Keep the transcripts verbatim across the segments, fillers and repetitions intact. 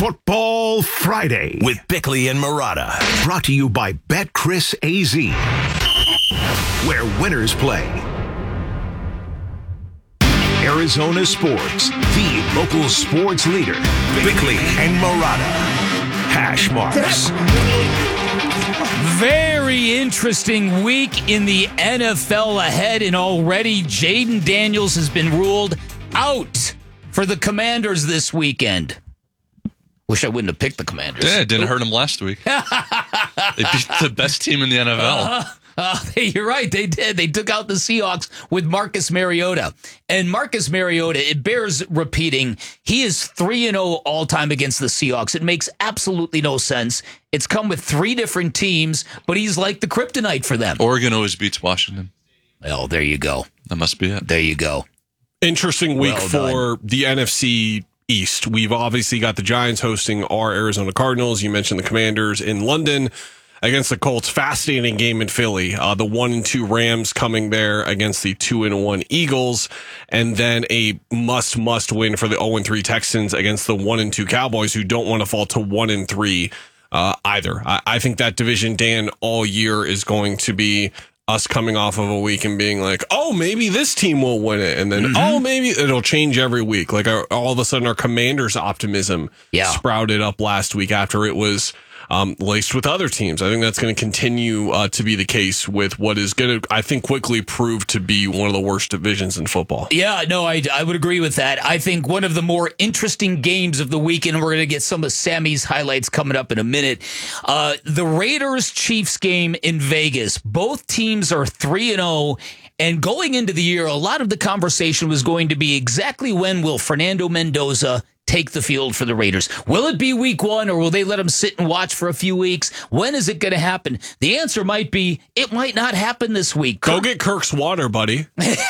Football Friday with Bickley and Marotta. Brought to you by BetCris A Z, where winners play. Arizona Sports, the local sports leader. Bickley and Marotta. Hash marks. Very interesting week in the N F L ahead, and already Jaden Daniels has been ruled out for the Commanders this weekend. Wish I wouldn't have picked the Commanders. Yeah, it didn't hurt them last week. They beat the best team in the N F L. Uh, uh, you're right, they did. They took out the Seahawks with Marcus Mariota. And Marcus Mariota, it bears repeating, he is three and oh all-time against the Seahawks. It makes absolutely no sense. It's come with three different teams, but he's like the kryptonite for them. Oregon always beats Washington. Well, there you go. That must be it. There you go. Interesting week Well for the N F C East. We've obviously got the Giants hosting our Arizona Cardinals. You mentioned the Commanders in London against the Colts. Fascinating game in Philly. Uh, the one and two Rams coming there against the two and one Eagles, and then a must must win for the zero and three Texans against the one and two Cowboys, who don't want to fall to one and three uh, either. I, I think that division, Dan, all year is going to be us coming off of a week and being like, oh, maybe this team will win it. And then, mm-hmm. oh, maybe it'll change every week. Like our, all of a sudden our Commanders optimism yeah. sprouted up last week after it was um, laced with other teams. I think that's going to continue uh, to be the case with what is going to, I think, quickly prove to be one of the worst divisions in football. Yeah, no, I, I would agree with that. I think one of the more interesting games of the weekend, we're going to get some of Sammy's highlights coming up in a minute. Uh, the Raiders-Chiefs game in Vegas. Both teams are three and oh. And going into the year, a lot of the conversation was going to be exactly when will Fernando Mendoza take the field for the Raiders? Will it be week one, or will they let him sit and watch for a few weeks? When is it going to happen? The answer might be, it might not happen this week. Go Kirk- get Kirk's water, buddy. That's,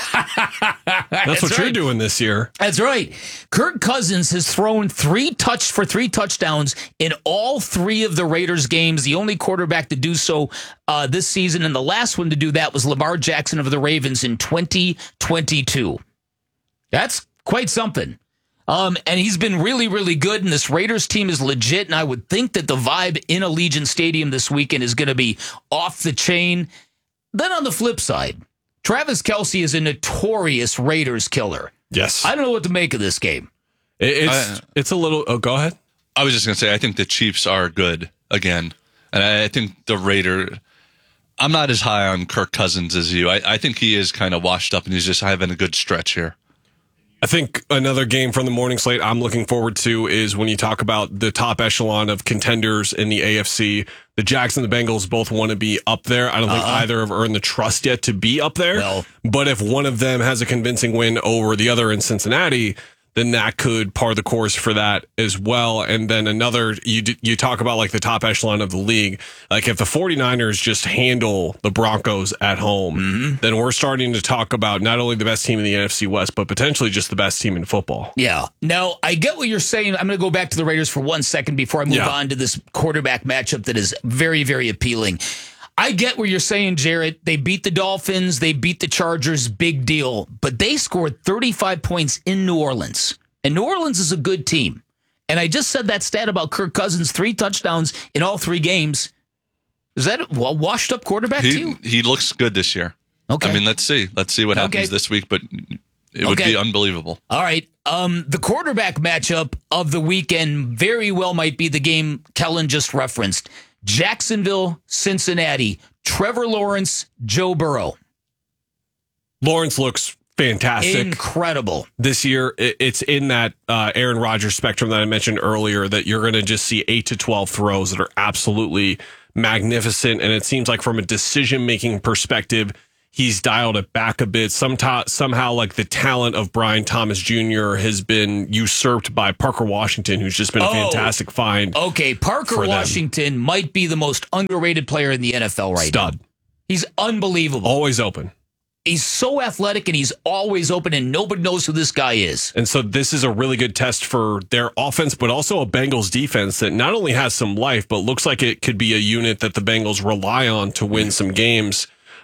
That's what right. you're doing this year. That's right. Kirk Cousins has thrown three touch for three touchdowns in all three of the Raiders games. The only quarterback to do so uh, this season, and the last one to do that was Lamar Jackson of the Ravens in twenty twenty-two. That's quite something. Um, and he's been really, really good, and this Raiders team is legit, and I would think that the vibe in Allegiant Stadium this weekend is going to be off the chain. Then on the flip side, Travis Kelce is a notorious Raiders killer. Yes. I don't know what to make of this game. It, it's I, it's a little... Oh, go ahead. I was just going to say, I think the Chiefs are good again, and I, I think the Raiders... I'm not as high on Kirk Cousins as you. I, I think he is kind of washed up, and he's just having a good stretch here. I think another game from the morning slate I'm looking forward to is when you talk about the top echelon of contenders in the A F C. The Jags and the Bengals both want to be up there. I don't think uh-huh. either have earned the trust yet to be up there. No. But if one of them has a convincing win over the other in Cincinnati, then that could par the course for that as well. And then another, you you talk about like the top echelon of the league. Like if the 49ers just handle the Broncos at home, mm-hmm. then we're starting to talk about not only the best team in the N F C West, but potentially just the best team in football. Yeah. Now, I get what you're saying. I'm going to go back to the Raiders for one second before I move yeah. on to this quarterback matchup that is very, very appealing. I get what you're saying, Jarrett. They beat the Dolphins. They beat the Chargers. Big deal. But they scored thirty-five points in New Orleans. And New Orleans is a good team. And I just said that stat about Kirk Cousins, three touchdowns in all three games. Is that a washed-up quarterback he, too? He looks good this year. Okay. I mean, let's see. Let's see what happens okay. this week, but it would okay. be unbelievable. All right. Um, the quarterback matchup of the weekend very well might be the game Kellen just referenced. Jacksonville, Cincinnati, Trevor Lawrence, Joe Burrow. Lawrence looks fantastic. Incredible. This year, it's in that uh, Aaron Rodgers spectrum that I mentioned earlier, that you're going to just see eight to twelve throws that are absolutely magnificent. And it seems like from a decision-making perspective, he's dialed it back a bit. Sometime, somehow, like the talent of Brian Thomas Junior has been usurped by Parker Washington, who's just been a oh, fantastic find. Okay, Parker Washington them. might be the most underrated player in the N F L right Stud. now. He's unbelievable. Always open. He's so athletic, and he's always open, and nobody knows who this guy is. And so this is a really good test for their offense, but also a Bengals defense that not only has some life, but looks like it could be a unit that the Bengals rely on to win some games.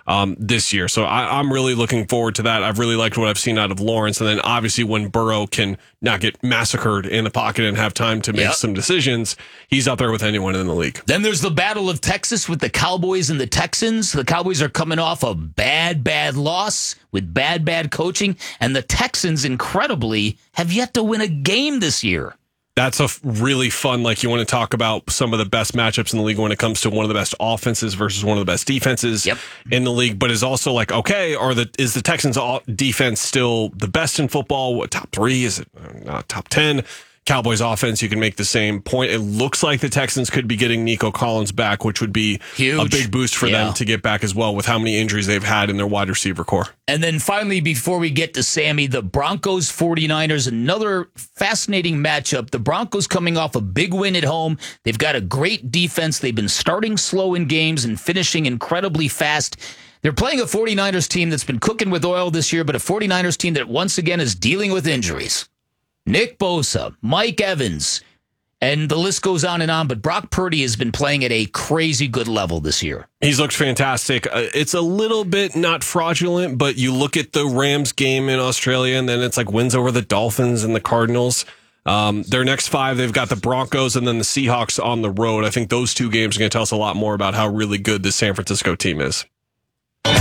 um, this year. So I, I'm really looking forward to that. I've really liked what I've seen out of Lawrence. And then obviously when Burrow can not get massacred in the pocket and have time to make Yep. some decisions, he's up there with anyone in the league. Then there's the Battle of Texas with the Cowboys and the Texans. The Cowboys are coming off a bad, bad loss with bad, bad coaching. And the Texans, incredibly, have yet to win a game this year. That's a f- really fun, like you want to talk about some of the best matchups in the league when it comes to one of the best offenses versus one of the best defenses Yep. in the league. But is also like, okay, are the is the Texans all defense still the best in football? What, top three? Is it uh, not top ten? Cowboys offense, you can make the same point. It looks like the Texans could be getting Nico Collins back, which would be Huge. a big boost for Yeah. them to get back as well with how many injuries they've had in their wide receiver core. And then finally, before we get to Sammy, the Broncos forty-niners, another fascinating matchup. The Broncos coming off a big win at home. They've got a great defense. They've been starting slow in games and finishing incredibly fast. They're playing a forty-niners team that's been cooking with oil this year, but a forty-niners team that once again is dealing with injuries. Nick Bosa, Mike Evans, and the list goes on and on, but Brock Purdy has been playing at a crazy good level this year. He's looked fantastic. Uh, it's a little bit not fraudulent, but you look at the Rams game in Australia, and then it's like wins over the Dolphins and the Cardinals. Um, their next five, they've got the Broncos and then the Seahawks on the road. I think those two games are going to tell us a lot more about how really good this San Francisco team is.